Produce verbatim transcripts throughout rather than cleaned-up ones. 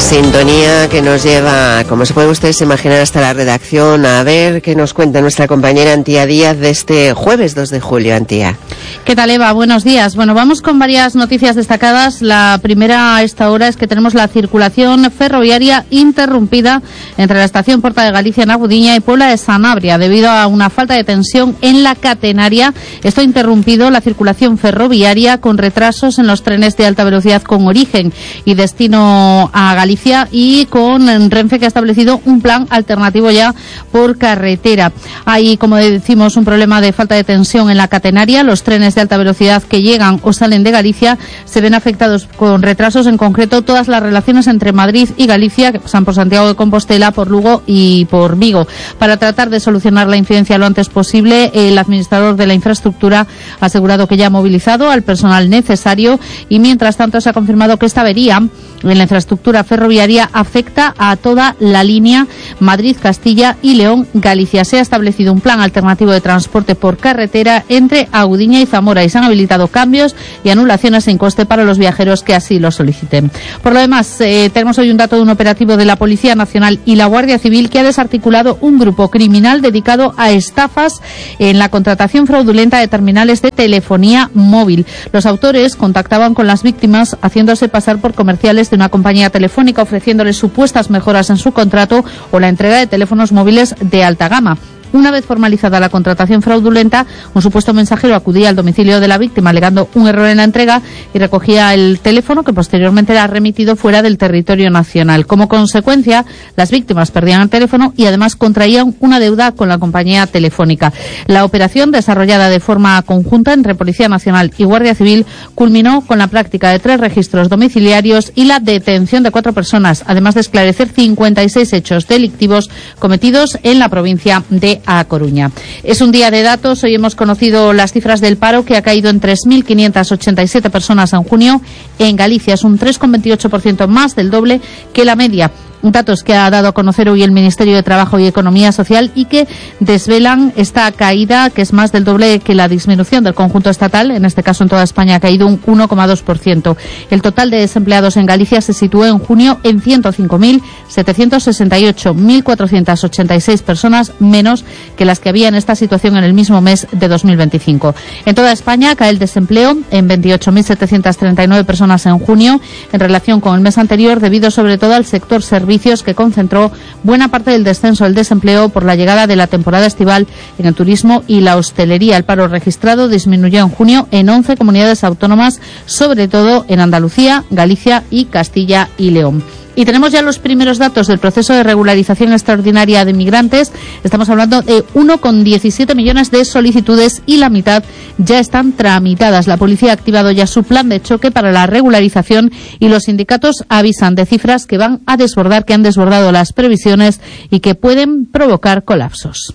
Sintonía que nos lleva, como se pueden ustedes imaginar, hasta la redacción, a ver qué nos cuenta nuestra compañera Antía Díaz de este jueves dos de julio. Antía. ¿Qué tal, Eva? Buenos días. Bueno, vamos con varias noticias destacadas. La primera a esta hora es que tenemos la circulación ferroviaria interrumpida entre la estación Porta de Galicia en Agudiña y Puebla de Sanabria debido a una falta de tensión en la catenaria. Esto ha interrumpido la circulación ferroviaria con retrasos en los trenes de alta velocidad con origen y destino a Galicia, y con Renfe, que ha establecido un plan alternativo ya por carretera. Hay, como decimos, un problema de falta de tensión en la catenaria. Los trenes de alta velocidad que llegan o salen de Galicia se ven afectados con retrasos, en concreto todas las relaciones entre Madrid y Galicia, que pasan por Santiago de Compostela, por Lugo y por Vigo. Para tratar de solucionar la incidencia lo antes posible, el administrador de la infraestructura ha asegurado que ya ha movilizado al personal necesario, y mientras tanto se ha confirmado que esta avería en la infraestructura ferroviaria afecta a toda la línea Madrid-Castilla y León-Galicia. Se ha establecido un plan alternativo de transporte por carretera entre Agudiña y Zamora, y se han habilitado cambios y anulaciones sin coste para los viajeros que así lo soliciten. Por lo demás, eh, tenemos hoy un dato de un operativo de la Policía Nacional y la Guardia Civil que ha desarticulado un grupo criminal dedicado a estafas en la contratación fraudulenta de terminales de telefonía móvil. Los autores contactaban con las víctimas haciéndose pasar por comerciales de una compañía telefónica, ofreciéndoles supuestas mejoras en su contrato o la entrega de teléfonos móviles de alta gama. Una vez formalizada la contratación fraudulenta, un supuesto mensajero acudía al domicilio de la víctima alegando un error en la entrega y recogía el teléfono, que posteriormente era remitido fuera del territorio nacional. Como consecuencia, las víctimas perdían el teléfono y además contraían una deuda con la compañía telefónica. La operación, desarrollada de forma conjunta entre Policía Nacional y Guardia Civil, culminó con la práctica de tres registros domiciliarios y la detención de cuatro personas, además de esclarecer cincuenta y seis hechos delictivos cometidos en la provincia de a Coruña. Es un día de datos. Hoy hemos conocido las cifras del paro, que ha caído en tres mil quinientas ochenta y siete personas en junio. En Galicia es un tres coma veintiocho por ciento más, del doble que la media. Datos que ha dado a conocer hoy el Ministerio de Trabajo y Economía Social y que desvelan esta caída, que es más del doble que la disminución del conjunto estatal. En este caso, en toda España ha caído un uno coma dos por ciento. El total de desempleados en Galicia se situó en junio en ciento cinco mil setecientos sesenta y ocho, mil cuatrocientas ochenta y seis personas menos que las que había en esta situación en el mismo mes de dos mil veinticinco. En toda España cae el desempleo en veintiocho mil setecientas treinta y nueve personas en junio, en relación con el mes anterior, debido sobre todo al sector servicios, que concentró buena parte del descenso del desempleo por la llegada de la temporada estival en el turismo y la hostelería. El paro registrado disminuyó en junio en once comunidades autónomas, sobre todo en Andalucía, Galicia y Castilla y León. Y tenemos ya los primeros datos del proceso de regularización extraordinaria de migrantes. Estamos hablando de uno coma diecisiete millones de solicitudes y la mitad ya están tramitadas. La policía ha activado ya su plan de choque para la regularización y los sindicatos avisan de cifras que van a desbordar, que han desbordado las previsiones y que pueden provocar colapsos.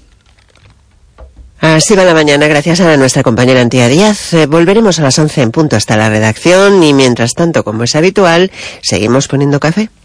Así va la mañana, gracias a nuestra compañera Antía Díaz. Eh, volveremos a las once en punto hasta la redacción, y mientras tanto, como es habitual, seguimos poniendo café.